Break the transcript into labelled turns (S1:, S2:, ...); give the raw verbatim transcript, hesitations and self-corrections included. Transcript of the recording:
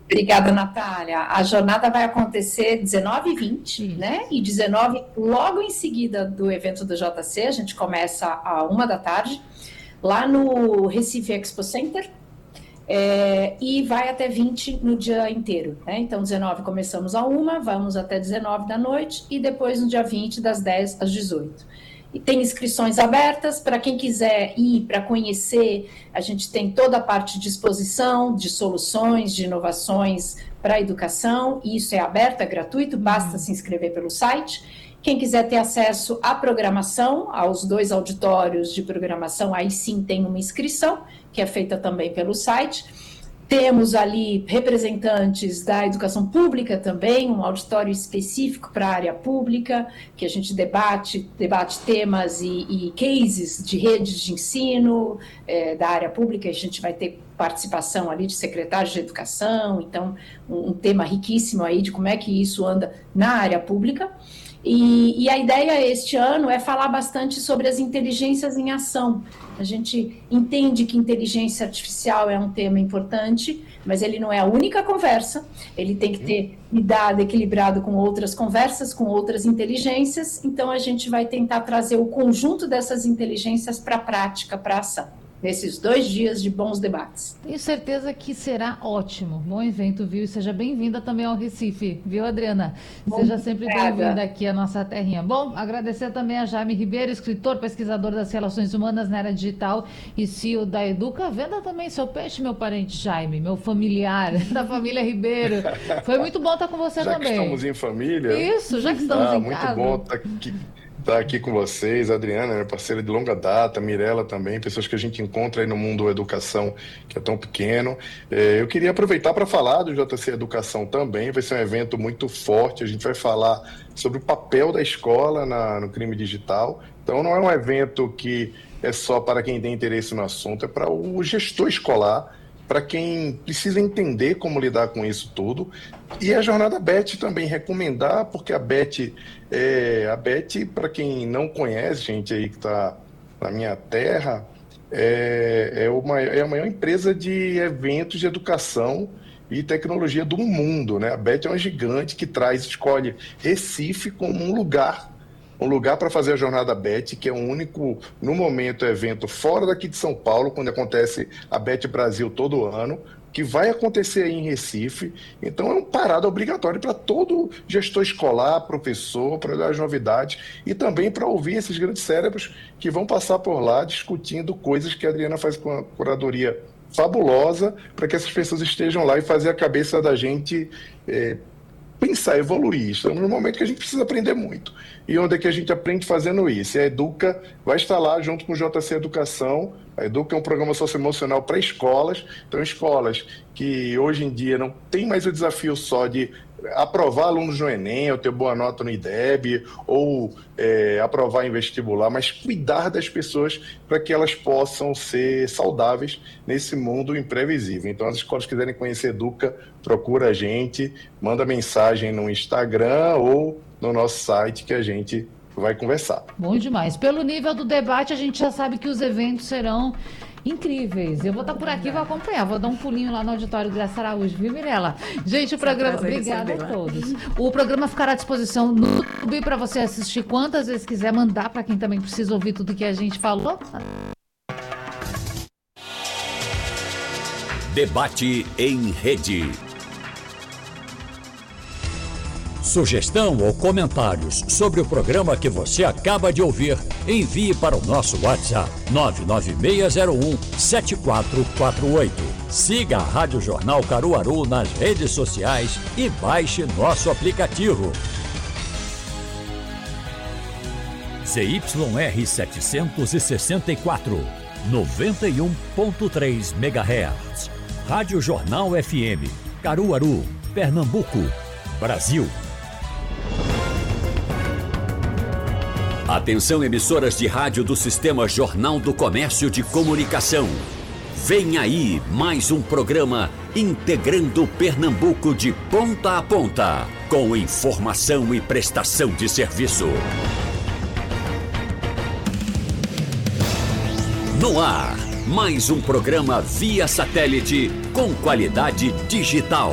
S1: Obrigada, Natália. A jornada vai acontecer dezenove e vinte, né? E dezenove, logo em seguida do evento do J C, a gente começa a uma da tarde, lá no Recife Expo Center, é, e vai até vinte no dia inteiro, né? Então, dezenove começamos a uma, vamos até dezenove da noite, e depois no dia vinte, das dez às dezoito. E tem inscrições abertas para quem quiser ir para conhecer. A gente tem toda a parte de exposição, de soluções, de inovações para a educação, e isso é aberto, é gratuito, basta se inscrever pelo site. Quem quiser ter acesso à programação, aos dois auditórios de programação, aí sim tem uma inscrição, que é feita também pelo site. Temos ali representantes da educação pública também, um auditório específico para a área pública, que a gente debate, debate temas e, e cases de redes de ensino é, da área pública. A gente vai ter participação ali de secretários de educação, então um, um tema riquíssimo aí de como é que isso anda na área pública. E, e a ideia este ano é falar bastante sobre as inteligências em ação. A gente entende que inteligência artificial é um tema importante, mas ele não é a única conversa, ele tem que ter lidado, equilibrado com outras conversas, com outras inteligências, então a gente vai tentar trazer o conjunto dessas inteligências para a prática, para a ação. Nesses dois dias de bons debates.
S2: Tenho certeza que será ótimo. Bom evento, viu? E seja bem-vinda também ao Recife, viu, Adriana? Bom, seja sempre bem-vinda aqui à nossa terrinha. Bom, agradecer também a Jaime Ribeiro, escritor, pesquisador das relações humanas na área digital e C E O da Educa. Venda também seu peixe, meu parente Jaime, meu familiar, da família Ribeiro. Foi muito bom estar com você
S3: já
S2: também.
S3: Já que estamos em família.
S2: Isso, já que estamos
S3: ah,
S2: em
S3: muito
S2: casa.
S3: Muito bom estar aqui. Estar aqui com vocês, a Adriana, minha parceira de longa data, Mirella também, pessoas que a gente encontra aí no mundo da educação, que é tão pequeno. É, eu queria aproveitar para falar do J C Educação também, vai ser um evento muito forte, a gente vai falar sobre o papel da escola na, no crime digital. Então não é um evento que é só para quem tem interesse no assunto, é para o gestor escolar, para quem precisa entender como lidar com isso tudo. E a Jornada B E T também recomendar, porque a B E T, é, a B E T, para quem não conhece, gente aí que está na minha terra, é, é, uma, é a maior empresa de eventos de educação e tecnologia do mundo, né? A B E T é uma gigante que traz, escolhe Recife como um lugar um lugar para fazer a Jornada B E T, que é o único, no momento, evento fora daqui de São Paulo, quando acontece a B E T Brasil todo ano, que vai acontecer aí em Recife. Então é um parada obrigatório para todo gestor escolar, professor, para olhar as novidades e também para ouvir esses grandes cérebros que vão passar por lá discutindo coisas que a Adriana faz com a curadoria fabulosa, para que essas pessoas estejam lá e fazer a cabeça da gente é, pensar, evoluir. Estamos num momento que a gente precisa aprender muito. E onde é que a gente aprende fazendo isso? E a Educa vai estar lá junto com o J C Educação. A Educa é um programa socioemocional para escolas. Então, escolas que hoje em dia não tem mais o desafio só de aprovar alunos no Enem, ou ter boa nota no I D E B, ou é, aprovar em vestibular, mas cuidar das pessoas para que elas possam ser saudáveis nesse mundo imprevisível. Então, as escolas que quiserem conhecer Educa, procura a gente, manda mensagem no Instagram ou no nosso site que a gente vai conversar.
S2: Bom demais. Pelo nível do debate, a gente já sabe que os eventos serão incríveis. Eu vou estar por aqui, vou acompanhar, vou dar um pulinho lá no auditório Graça Araújo, viu, Mirella? Gente, o programa... Obrigada a todos. O programa ficará à disposição no YouTube para você assistir quantas vezes quiser, mandar para quem também precisa ouvir tudo que a gente falou.
S4: Debate em rede.
S5: Sugestão ou comentários sobre o programa que você acaba de ouvir, envie para o nosso WhatsApp nove nove seis zero um sete quatro quatro oito. Siga a Rádio Jornal Caruaru nas redes sociais e baixe nosso aplicativo.
S4: Z Y R setecentos e sessenta e quatro, noventa e um ponto três megahertz. Rádio Jornal F M, Caruaru, Pernambuco, Brasil. Atenção, emissoras de rádio do Sistema Jornal do Comércio de Comunicação. Vem aí mais um programa integrando Pernambuco de ponta a ponta, com informação e prestação de serviço. No ar, mais um programa via satélite com qualidade digital.